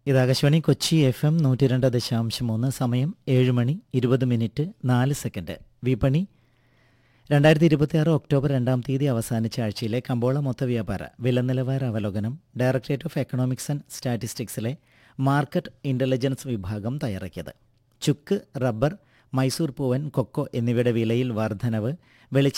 ഇത് ആകാശവാണി കൊച്ചി FM 102.3. സമയം 7 മണി 20 minute 4 second. വിപണി 2026 ഒക്ടോബർ 2 തീയതി അവസാനിച്ച ആഴ്ചയിലെ കമ്പോള മൊത്ത വ്യാപാര വില നിലവാര അവലോകനം directorate of economics and സ്റ്റാറ്റിസ്റ്റിക്സിലെ market intelligence വിഭാഗം തയ്യാറാക്കിയത്. ചുക്ക്, റബ്ബർ, മൈസൂർ പൂവൻ, കൊക്കോ എന്നിവയുടെ വിലയിൽ വർധനവ്,